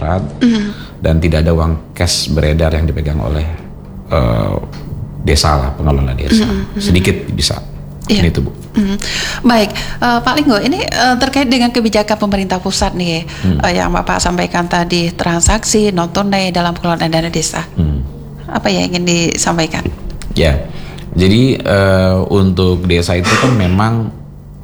surat dan tidak ada uang cash beredar yang dipegang oleh desa lah, pengelola desa. Sedikit bisa. Ini itu Bu. Baik, Pak Linggo, ini terkait dengan kebijakan pemerintah pusat nih, yang Bapak sampaikan tadi, transaksi non tunai dalam pengelolaan dana desa. Apa yang ingin disampaikan? Ya, jadi untuk desa itu kan memang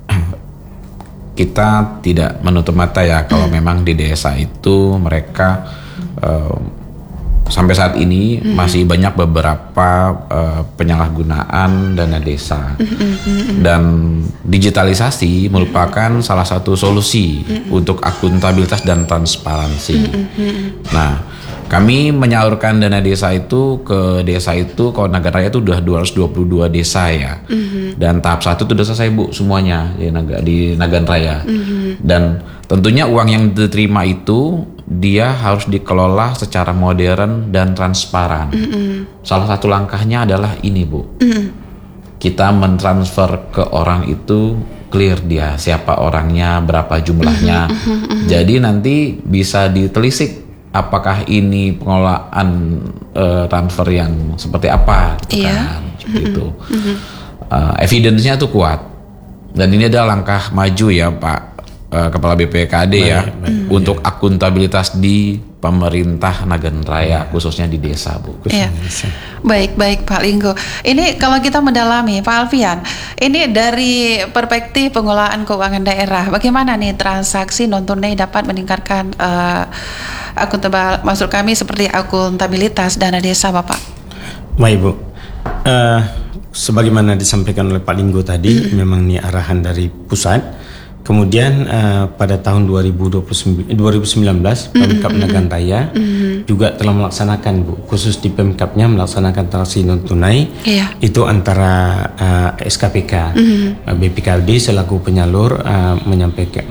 kita tidak menutup mata ya kalau memang di desa itu mereka sampai saat ini masih banyak beberapa penyalahgunaan dana desa dan digitalisasi merupakan salah satu solusi untuk akuntabilitas dan transparansi. Nah, kami menyalurkan dana desa itu ke desa itu, kalau Nagan Raya itu udah 222 desa ya. Dan tahap 1 itu udah selesai Bu semuanya di Nagan Raya. Dan tentunya uang yang diterima itu dia harus dikelola secara modern dan transparan. Salah satu langkahnya adalah ini Bu. Kita mentransfer ke orang itu clear dia siapa orangnya, berapa jumlahnya. Jadi nanti bisa ditelisik apakah ini pengelolaan transfer yang seperti apa gitu kan, seperti itu. Evidence-nya tuh kuat. Dan ini adalah langkah maju ya Pak Kepala BPKD untuk akuntabilitas di pemerintah Nagan Raya, khususnya di desa Bu. Baik Pak Linggo. Ini kalau kita mendalami Pak Alfian, ini dari perspektif pengelolaan keuangan daerah, bagaimana nih transaksi non tunai dapat meningkatkan maksud kami seperti akuntabilitas dana desa Bapak? Baik Bu, sebagaimana disampaikan oleh Pak Linggo tadi, memang ini arahan dari pusat. Kemudian pada tahun 2019 Pemkab Nagan Raya juga telah melaksanakan Bu, khusus di Pemkabnya melaksanakan transaksi non tunai itu antara SKPK, BPKD selaku penyalur menyampaikan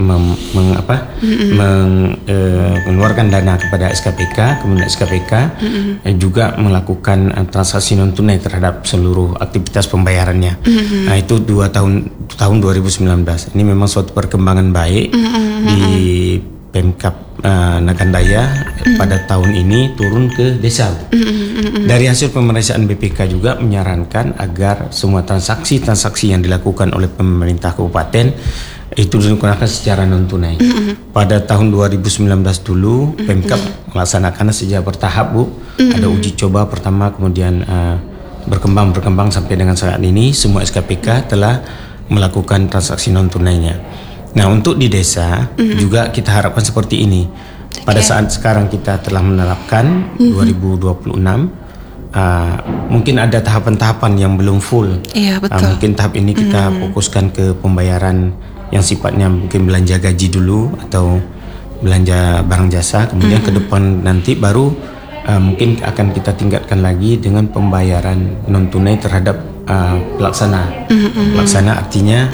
mengeluarkan dana kepada SKPK, kemudian SKPK juga melakukan transaksi non tunai terhadap seluruh aktivitas pembayarannya. Nah itu tahun 2019. Ini memang suatu perkembangan baik di Pemkab Nagan Raya pada tahun ini turun ke desa. Dari hasil pemeriksaan BPK juga menyarankan agar semua transaksi yang dilakukan oleh pemerintah kabupaten itu dilakukan secara non tunai. Pada tahun 2019 dulu Pemkab melaksanakan sejak bertahap Bu. Ada uji coba pertama, kemudian berkembang sampai dengan saat ini semua SKPK telah melakukan transaksi non tunainya. Nah untuk di desa juga kita harapkan seperti ini. Pada saat sekarang kita telah menerapkan 2026, mungkin ada tahapan-tahapan yang belum full. Iya betul. Mungkin tahap ini kita fokuskan ke pembayaran yang sifatnya mungkin belanja gaji dulu atau belanja barang jasa. Kemudian ke depan nanti baru mungkin akan kita tingkatkan lagi dengan pembayaran non tunai terhadap pelaksana. Pelaksana artinya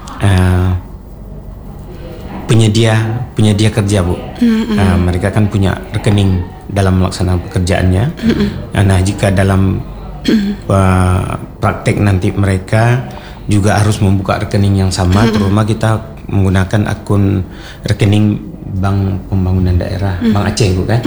penyedia kerja Bu. Mereka kan punya rekening dalam melaksanakan pekerjaannya. Nah jika dalam praktek nanti mereka juga harus membuka rekening yang sama, terutama kita menggunakan akun rekening Bank Pembangunan Daerah, Bank Aceh Bu kan.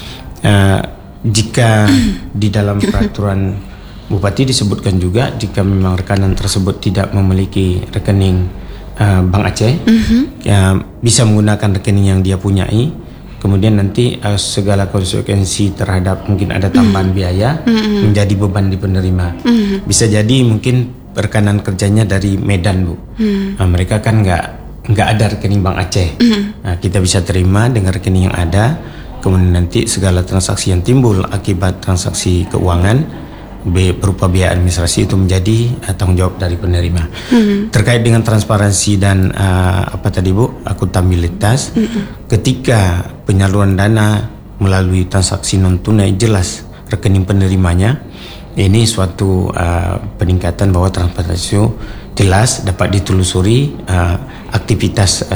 Jika di dalam peraturan Bupati disebutkan juga jika memang rekanan tersebut tidak memiliki rekening Bank Aceh, ya, bisa menggunakan rekening yang dia punyai. Kemudian nanti segala konsekuensi terhadap mungkin ada tambahan biaya menjadi beban di penerima. Bisa jadi mungkin rekanan kerjanya dari Medan Bu. Mereka kan nggak ada rekening Bank Aceh. Nah, kita bisa terima dengan rekening yang ada. Kemudian nanti segala transaksi yang timbul akibat transaksi keuangan berupa biaya administrasi itu menjadi tanggung jawab dari penerima. Terkait dengan transparansi dan akuntabilitas, ketika penyaluran dana melalui transaksi non tunai jelas rekening penerimanya, ini suatu peningkatan bahwa transparansi jelas dapat ditelusuri aktivitas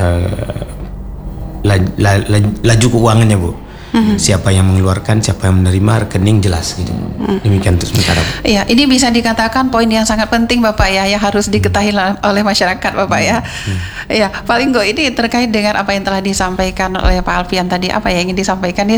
laju keuangannya Bu. Siapa yang mengeluarkan, siapa yang menerima, rekening jelas gitu. Demikian untuk sementara. Iya, ini bisa dikatakan poin yang sangat penting Bapak ya, yang harus diketahui oleh masyarakat Bapak ya. Iya, Pak Linggo, ini terkait dengan apa yang telah disampaikan oleh Pak Alfian tadi, apa yang ingin disampaikan nih